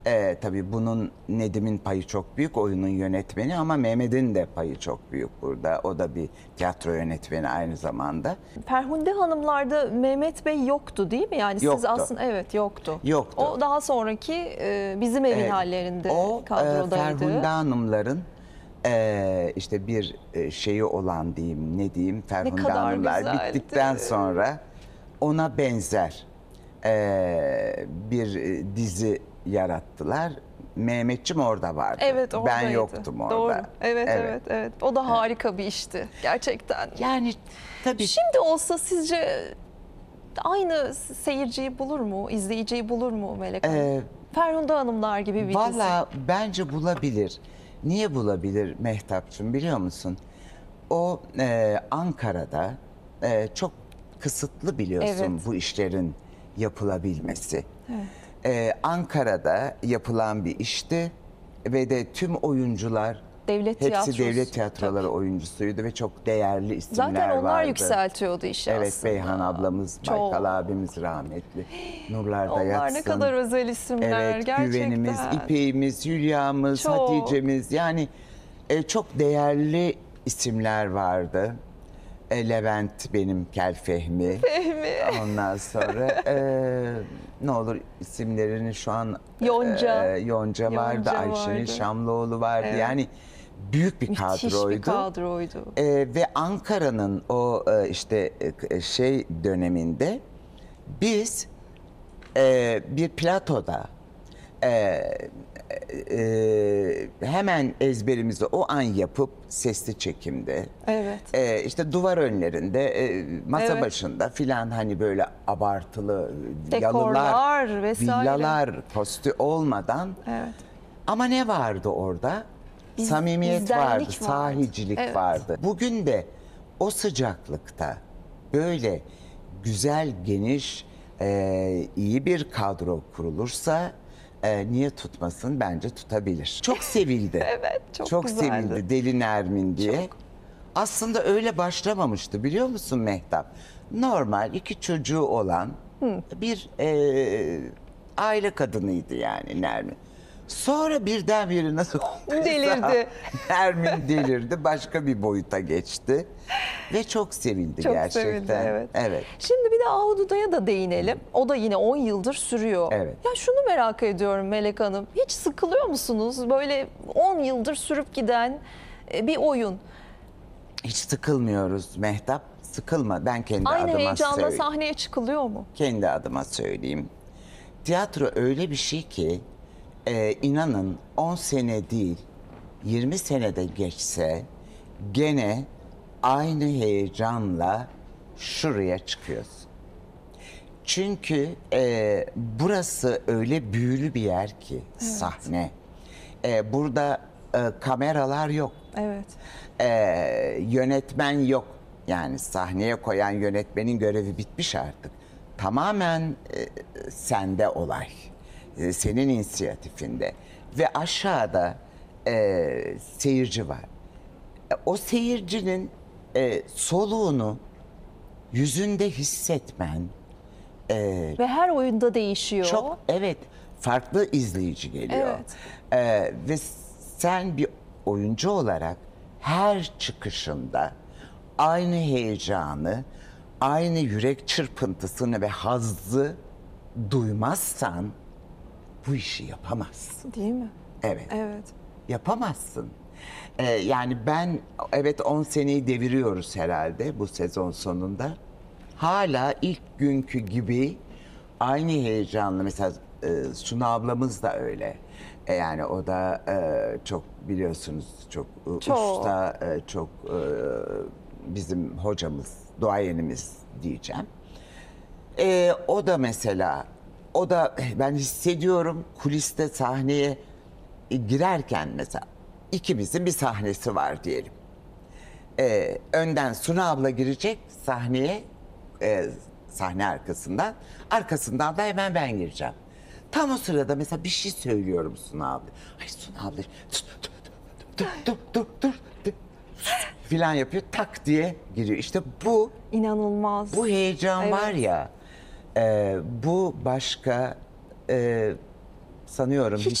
Tabii bunun Nedim'in payı çok büyük, oyunun yönetmeni, ama Mehmet'in de payı çok büyük burada. O da bir tiyatro yönetmeni aynı zamanda. Ferhunde Hanımlar'da Mehmet Bey yoktu değil mi? Yani siz Yoktu. aslında evet yoktu. Yoktu. O daha sonraki bizim evin hallerinde O kadrodaydı. Ferhunde Hanımların işte bir şeyi olan diyeyim, ne diyeyim, Ferhunde kadar Hanımlar güzeldi. bittikten sonra ona benzer bir dizi yarattılar. Mehmetçim orada vardı. Evet, Ben oradaydı. yoktum orada. Doğru. Evet. O da harika bir işti gerçekten. Yani tabii Şimdi olsa sizce aynı seyirciyi bulur mu, izleyiciyi bulur mu Melek Hanım? Ferhunde Hanımlar gibi bir dizi. valla bence bulabilir. Niye bulabilir Mehtapçığım, biliyor musun? O Ankara'da çok kısıtlı, biliyorsun, Evet. bu işlerin yapılabilmesi. Evet. Ankara'da yapılan bir işti ve de tüm oyuncular Devlet hepsi tiyatrosu. devlet tiyatroları oyuncusuydu ve çok değerli isimler vardı. Zaten onlar yükseltiyordu işi Evet, aslında. Beyhan ablamız, Çok. Baykal abimiz rahmetli. Nurlarda Onlar yatsın. ne kadar özel isimler Evet, gerçekten. Güvenimiz, İpek'imiz, Hülya'mız, Çok. Hatice'miz, yani çok değerli isimler vardı. Levent benim, Kel Fehmi. Ondan sonra ne olur isimlerini şu an Yonca. Yonca vardı, Yonca Ayşenil vardı. Şamlıoğlu vardı. Evet. Yani büyük bir Müthiş kadroydu. bir kadroydu. Ve Ankara'nın o işte şey döneminde biz bir platoda hemen ezberimizi o an yapıp sesli çekimde, Evet. işte duvar önlerinde, masa Evet. başında filan, hani böyle abartılı Dekorlar yalılar, vesaire. villalar, postü olmadan, Evet. ama ne vardı orada? Samimiyet bizdenlik vardı, vardı. sahicilik Evet. vardı. Bugün de o sıcaklıkta böyle güzel, geniş, iyi bir kadro kurulursa niye tutmasın? Bence tutabilir. Çok sevildi. Evet, çok güzeldi. sevildi Deli Nermin diye. Aslında öyle başlamamıştı, biliyor musun Mehtap? Normal 2 çocuğu olan bir aile kadınıydı yani Nermin. Sonra birdenbire nasıl olduysa Delirdi. Nermin delirdi, başka bir boyuta geçti ve çok sevildi Çok gerçekten. sevildi, evet. Evet. Şimdi bir de Ahududa'ya da değinelim. O da yine 10 yıldır sürüyor. Evet. Ya şunu merak ediyorum Melek Hanım. Hiç sıkılıyor musunuz? Böyle 10 yıldır sürüp giden bir oyun. Hiç sıkılmıyoruz Mehtap. Sıkılma. Ben kendi Aynı adıma heyecanla söyleyeyim. sahneye çıkılıyor mu? Kendi adıma söyleyeyim. Tiyatro öyle bir şey ki inanın 10 sene değil 20 senede geçse gene aynı heyecanla şuraya çıkıyorsun. Çünkü burası öyle büyülü bir yer ki, sahne. Burada kameralar yok. Evet. Yönetmen yok. Yani sahneye koyan yönetmenin görevi bitmiş artık. Tamamen sende olay. Senin inisiyatifinde. Ve aşağıda seyirci var. O seyircinin soluğunu yüzünde hissetmen Ve her oyunda değişiyor. çok, evet, farklı izleyici geliyor. Ve sen bir oyuncu olarak her çıkışında aynı heyecanı, aynı yürek çırpıntısını ve hazzı duymazsan bu işi yapamazsın. Değil mi? Evet. Evet. Yapamazsın. Yani ben, evet, 10 seneyi deviriyoruz herhalde bu sezon sonunda. Hala ilk günkü gibi aynı heyecanlı. Mesela Suna ablamız da öyle. Yani o da çok, biliyorsunuz, çok, Çok. usta, çok bizim hocamız, duayenimiz diyeceğim. O da mesela, o da ben hissediyorum kuliste sahneye girerken, mesela ikimizin bir sahnesi var diyelim. Önden Suna abla girecek sahneye, sahne arkasından. Arkasından da hemen ben gireceğim. Tam o sırada mesela bir şey söylüyorum Suna abla. Ay Suna abla, dur filan yapıyor, tak diye giriyor. İşte bu İnanılmaz. heyecan Evet. var ya, bu başka sanıyorum Hiç